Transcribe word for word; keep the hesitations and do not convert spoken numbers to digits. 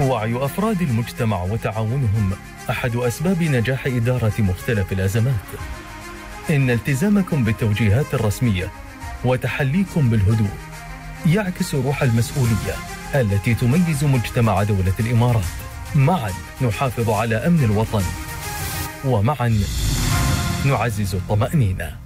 وعي أفراد المجتمع وتعاونهم أحد أسباب نجاح إدارة مختلف الأزمات. إن التزامكم بالتوجيهات الرسمية وتحليكم بالهدوء يعكس روح المسؤولية التي تميز مجتمع دولة الإمارات. معا نحافظ على أمن الوطن، ومعا نعزز الطمأنينة.